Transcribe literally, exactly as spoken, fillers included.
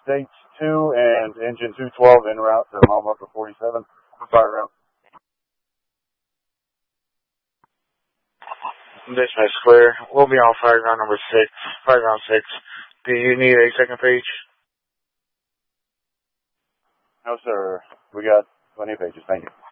States two and engine two twelve en route to mile marker forty-seven. Fire route. Dispatch clear. We'll be on fire ground number six. Fire ground six. Do you need a second page? No, sir. We got plenty of pages. Thank you.